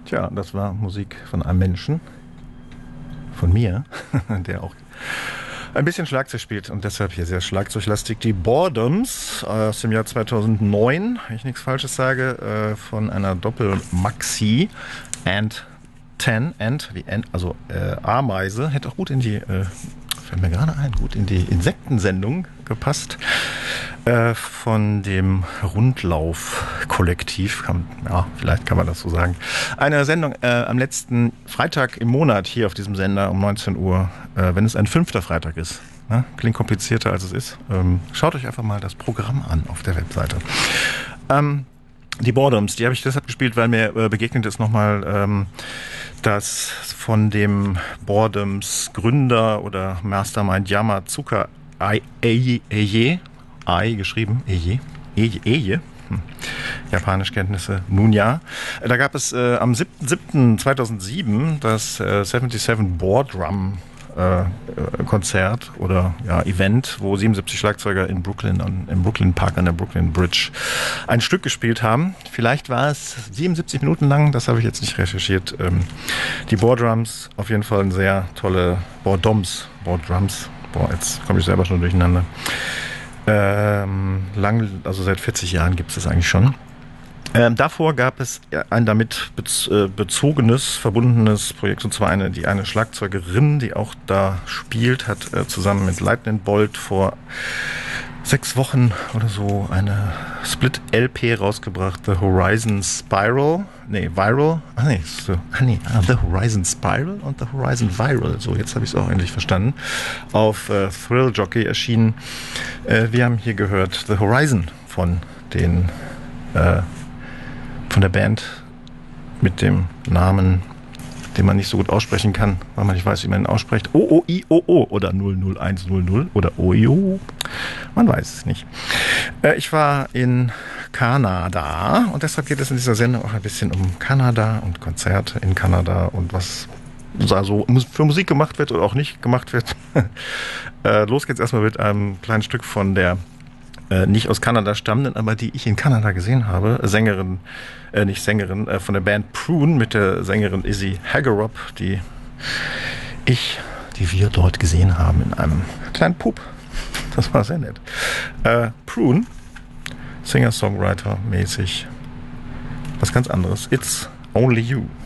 Tja, das war Musik von einem Menschen, von mir, der auch ein bisschen Schlagzeug spielt und deshalb hier sehr schlagzeuglastig. Die Boredoms aus dem Jahr 2009, wenn ich nichts Falsches sage, von einer Doppel-Maxi and 10, and, wie Ant, also Ameise, hätte auch gut in die, fällt mir gerade ein, gut in die Insektensendung gepasst. Von dem Rundlauf-Kollektiv, ja, vielleicht kann man das so sagen. Eine Sendung am letzten Freitag im Monat hier auf diesem Sender um 19 Uhr, wenn es ein 5. Freitag ist. Ne? Klingt komplizierter, als es ist. Schaut euch einfach mal das Programm an auf der Webseite. Die Boredoms, die habe ich deshalb gespielt, weil mir begegnet ist nochmal, dass von dem Boredoms Gründer oder Mastermind Yamazuka Ei geschrieben, Eje. Japanischkenntnisse, nun ja. Da gab es am 7.7.2007 das 77 Boredrum Konzert oder ja, Event, wo 77 Schlagzeuger in Brooklyn, im Brooklyn Park an der Brooklyn Bridge ein Stück gespielt haben. Vielleicht war es 77 Minuten lang, das habe ich jetzt nicht recherchiert. Die Boredrums, auf jeden Fall eine sehr tolle Boredoms, jetzt komme ich selber schon durcheinander. Also seit 40 Jahren gibt es das eigentlich schon. Davor gab es ein damit bezogenes, verbundenes Projekt, und zwar eine Schlagzeugerin, die auch da spielt, hat zusammen mit Lightning Bolt vor 6 Wochen oder so eine Split-LP rausgebracht, The Horizon Spiral, Viral, The Horizon Spiral und The Horizon Viral, so jetzt habe ich es auch endlich verstanden, auf Thrill Jockey erschienen. Wir haben hier gehört The Horizon von der Band mit dem Namen, den man nicht so gut aussprechen kann, weil man nicht weiß, wie man ihn ausspricht. OOIOO oder 00100 oder OIO. Man weiß es nicht. Ich war in Kanada und deshalb geht es in dieser Sendung auch ein bisschen um Kanada und Konzerte in Kanada und was also für Musik gemacht wird oder auch nicht gemacht wird. Los geht's erstmal mit einem kleinen Stück von der nicht aus Kanada stammenden, aber die ich in Kanada gesehen habe. Von der Band Prune mit der Sängerin Izzy Hagerup, die wir dort gesehen haben in einem kleinen Pub. Das war sehr nett. Prune, Singer-Songwriter-mäßig, was ganz anderes. It's Only You.